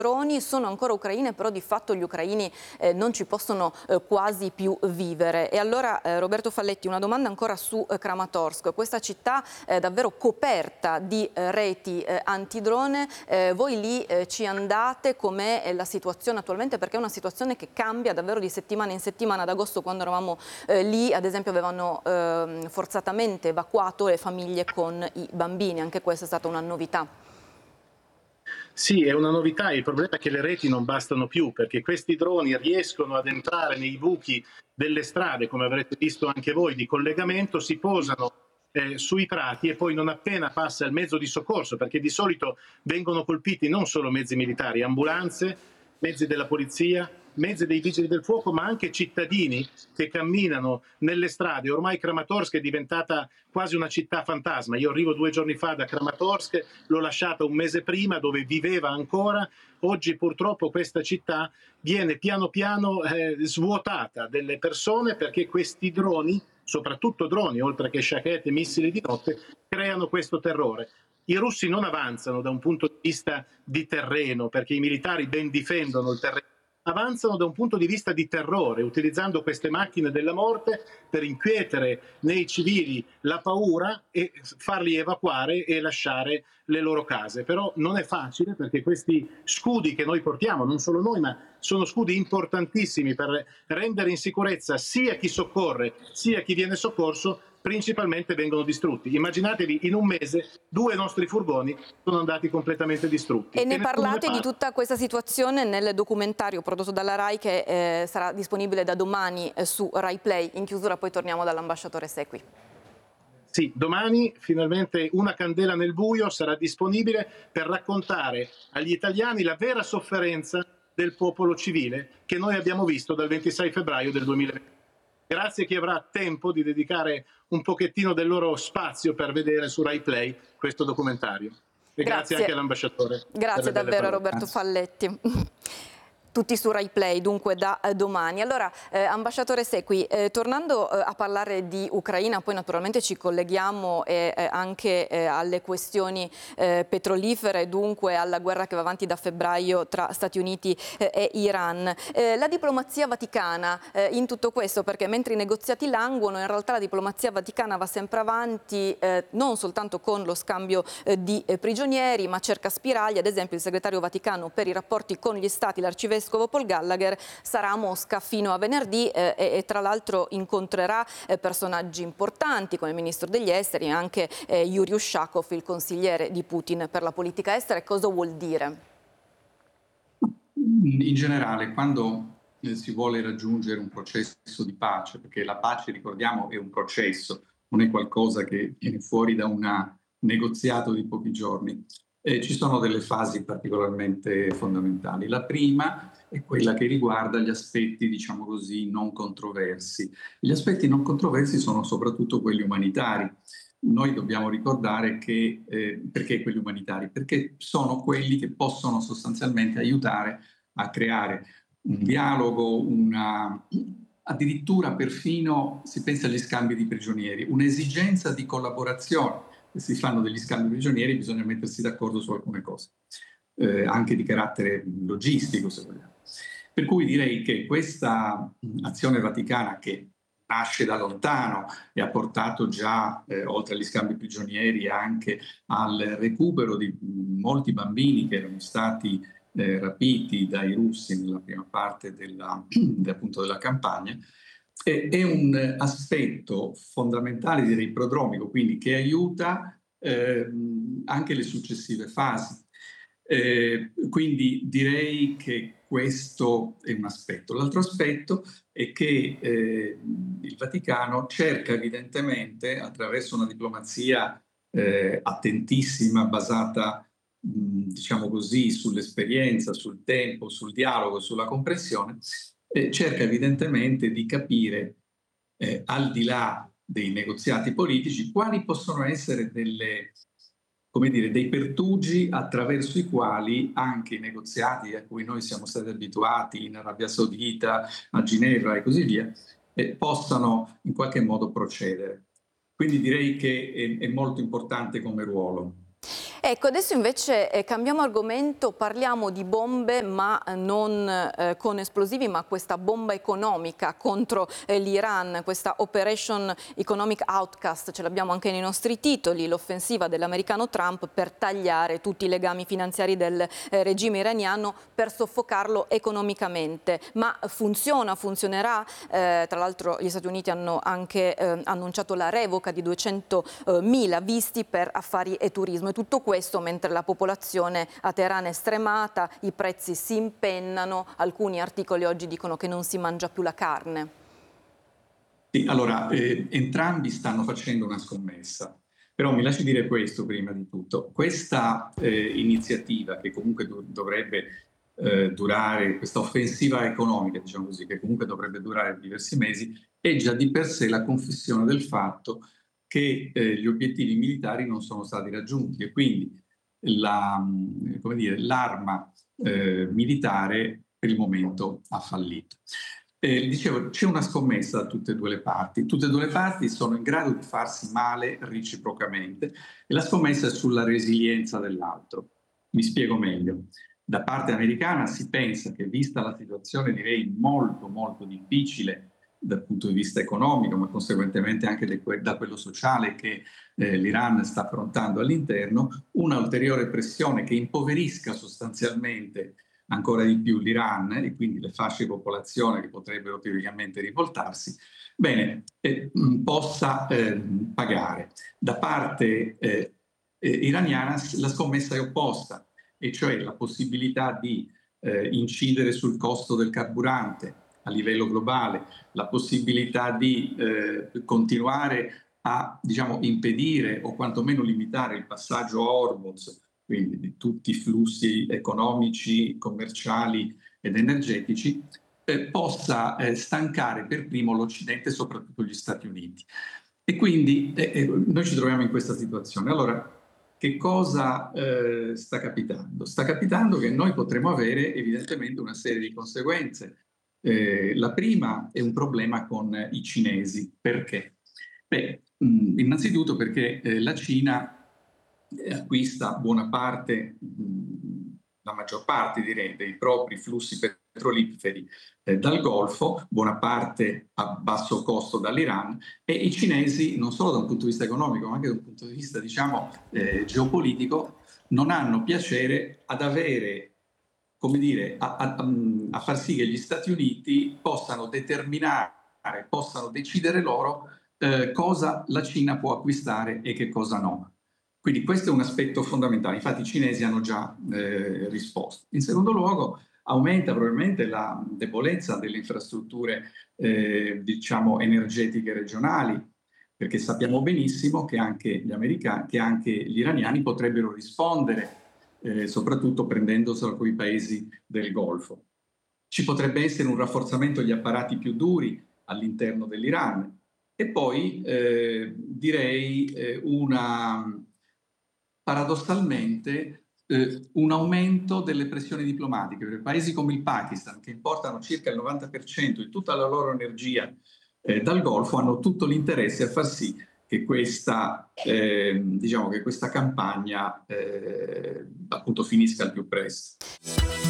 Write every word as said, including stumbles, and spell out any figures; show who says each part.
Speaker 1: droni sono ancora ucraine, però di fatto gli ucraini eh, non ci possono eh, quasi più vivere. E allora eh, Roberto Falletti, una domanda ancora su eh, Kramatorsk, questa città eh, davvero coperta di eh, reti eh, antidrone, eh, voi lì eh, ci andate, com'è la situazione attualmente? Perché è una situazione che cambia davvero di settimana in settimana. Ad agosto, quando eravamo eh, lì, ad esempio avevano eh, forzatamente evacuato le famiglie con i bambini, anche questa è stata una novità.
Speaker 2: Sì, è una novità, il problema è che le reti non bastano più, perché questi droni riescono ad entrare nei buchi delle strade, come avrete visto anche voi, di collegamento, si posano eh, sui prati e poi non appena passa il mezzo di soccorso, perché di solito vengono colpiti non solo mezzi militari, ambulanze, mezzi della polizia, mezzi dei vigili del fuoco, ma anche cittadini che camminano nelle strade. Ormai Kramatorsk è diventata quasi una città fantasma. Io arrivo due giorni fa da Kramatorsk, l'ho lasciata un mese prima, dove viveva ancora. Oggi purtroppo questa città viene piano piano eh, svuotata delle persone, perché questi droni, soprattutto droni, oltre che Shahed e missili di notte, creano questo terrore. I russi non avanzano da un punto di vista di terreno, perché i militari ben difendono il terreno, avanzano da un punto di vista di terrore, utilizzando queste macchine della morte per incutere nei civili la paura e farli evacuare e lasciare le loro case. Però non è facile, perché questi scudi che noi portiamo, non solo noi, ma sono scudi importantissimi per rendere in sicurezza sia chi soccorre sia chi viene soccorso, principalmente vengono distrutti. Immaginatevi, in un mese due nostri furgoni sono andati completamente distrutti.
Speaker 1: E ne
Speaker 2: E
Speaker 1: parlate
Speaker 2: ne
Speaker 1: di tutta questa situazione nel documentario prodotto dalla RAI, che eh, sarà disponibile da domani eh, su Rai Play. In chiusura poi torniamo dall'ambasciatore Sequi.
Speaker 2: Sì, domani finalmente Una candela nel buio sarà disponibile per raccontare agli italiani la vera sofferenza del popolo civile che noi abbiamo visto dal ventisei febbraio del duemilaventi. Grazie a chi avrà tempo di dedicare un pochettino del loro spazio per vedere su Rai Play questo documentario. E grazie, grazie anche all'ambasciatore.
Speaker 1: Grazie davvero Roberto Falletti. Tutti su Rai Play, dunque da eh, domani. Allora, eh, ambasciatore Sequi, eh, tornando eh, a parlare di Ucraina, poi naturalmente ci colleghiamo eh, eh, anche eh, alle questioni eh, petrolifere, dunque alla guerra che va avanti da febbraio tra Stati Uniti eh, e Iran. Eh, la diplomazia vaticana eh, in tutto questo, perché mentre i negoziati languono, in realtà la diplomazia vaticana va sempre avanti, eh, non soltanto con lo scambio eh, di eh, prigionieri, ma cerca spiragli. Ad esempio il segretario vaticano per i rapporti con gli stati, l'arcivescovo Paul Gallagher, sarà a Mosca fino a venerdì eh, e, e tra l'altro incontrerà eh, personaggi importanti come il ministro degli esteri e anche eh, Yuri Ushakov, il consigliere di Putin per la politica estera. Cosa vuol dire?
Speaker 3: In generale, quando eh, si vuole raggiungere un processo di pace, perché la pace, ricordiamo, è un processo, non è qualcosa che viene fuori da un negoziato di pochi giorni. Eh, ci sono delle fasi particolarmente fondamentali. La prima è quella che riguarda gli aspetti, diciamo così, non controversi. Gli aspetti non controversi sono soprattutto quelli umanitari. Noi dobbiamo ricordare che, eh, perché quelli umanitari? Perché sono quelli che possono sostanzialmente aiutare a creare un dialogo, una, addirittura perfino si pensa agli scambi di prigionieri, un'esigenza di collaborazione. Se si fanno degli scambi prigionieri bisogna mettersi d'accordo su alcune cose, eh, anche di carattere logistico se vogliamo. Per cui direi che questa azione vaticana, che nasce da lontano e ha portato già, eh, oltre agli scambi prigionieri, anche al recupero di molti bambini che erano stati eh, rapiti dai russi nella prima parte della, appunto della campagna, è un aspetto fondamentale, direi prodromico, quindi che aiuta eh, anche le successive fasi. Eh, quindi direi che questo è un aspetto. L'altro aspetto è che eh, il Vaticano cerca evidentemente, attraverso una diplomazia eh, attentissima, basata mh, diciamo così, sull'esperienza, sul tempo, sul dialogo, sulla comprensione, Eh, cerca evidentemente di capire, eh, al di là dei negoziati politici, quali possono essere delle, come dire, dei pertugi attraverso i quali anche i negoziati a cui noi siamo stati abituati in Arabia Saudita, a Ginevra e così via, eh, possano in qualche modo procedere. Quindi direi che è, è molto importante come ruolo.
Speaker 1: Ecco, adesso invece eh, cambiamo argomento, parliamo di bombe ma non eh, con esplosivi, ma questa bomba economica contro eh, l'Iran, questa Operation Economic Outcast, ce l'abbiamo anche nei nostri titoli, l'offensiva dell'americano Trump per tagliare tutti i legami finanziari del eh, regime iraniano, per soffocarlo economicamente. Ma funziona, funzionerà? Eh, tra l'altro gli Stati Uniti hanno anche eh, annunciato la revoca di duecentomila visti per affari e turismo, e tutto questo mentre la popolazione a Teheran è stremata, i prezzi si impennano, alcuni articoli oggi dicono che non si mangia più la carne.
Speaker 3: Sì, allora, eh, entrambi stanno facendo una scommessa, però mi lasci dire questo prima di tutto. Questa eh, iniziativa, che comunque do- dovrebbe eh, durare, questa offensiva economica, diciamo così, che comunque dovrebbe durare diversi mesi, è già di per sé la confessione del fatto che eh, gli obiettivi militari non sono stati raggiunti e quindi la, mh, come dire, l'arma eh, militare per il momento ha fallito. Eh, dicevo, c'è una scommessa da tutte e due le parti. Tutte e due le parti sono in grado di farsi male reciprocamente e la scommessa è sulla resilienza dell'altro. Mi spiego meglio. Da parte americana si pensa che, vista la situazione direi molto molto difficile dal punto di vista economico, ma conseguentemente anche da quello sociale che eh, l'Iran sta affrontando all'interno, una ulteriore pressione che impoverisca sostanzialmente ancora di più l'Iran e quindi le fasce di popolazione che potrebbero teoricamente rivoltarsi, bene, eh, possa eh, pagare. Da parte eh, eh, iraniana la scommessa è opposta, e cioè la possibilità di eh, incidere sul costo del carburante a livello globale, la possibilità di eh, continuare a, diciamo, impedire o quantomeno limitare il passaggio a Hormuz, quindi di tutti i flussi economici, commerciali ed energetici, eh, possa eh, stancare per primo l'Occidente e soprattutto gli Stati Uniti. E quindi eh, eh, noi ci troviamo in questa situazione. Allora, che cosa eh, sta capitando? Sta capitando che noi potremo avere evidentemente una serie di conseguenze. Eh, la prima è un problema con eh, i cinesi. Perché? Beh, mh, innanzitutto perché eh, la Cina acquista buona parte, mh, la maggior parte direi, dei propri flussi petroliferi eh, dal Golfo, buona parte a basso costo dall'Iran, e i cinesi, non solo da un punto di vista economico, ma anche da un punto di vista, diciamo, eh, geopolitico, non hanno piacere ad avere, come dire, a, a, a far sì che gli Stati Uniti possano determinare, possano decidere loro eh, cosa la Cina può acquistare e che cosa no. Quindi questo è un aspetto fondamentale, infatti i cinesi hanno già eh, risposto. In secondo luogo aumenta probabilmente la debolezza delle infrastrutture eh, diciamo energetiche regionali, perché sappiamo benissimo che anche gli americani, che anche gli iraniani potrebbero rispondere, eh, soprattutto prendendoselo con i paesi del Golfo. Ci potrebbe essere un rafforzamento degli apparati più duri all'interno dell'Iran e poi eh, direi eh, una paradossalmente eh, un aumento delle pressioni diplomatiche, perché paesi come il Pakistan, che importano circa il novanta per cento di tutta la loro energia eh, dal Golfo, hanno tutto l'interesse a far sì che questa, eh, diciamo che questa campagna eh, appunto finisca al più presto.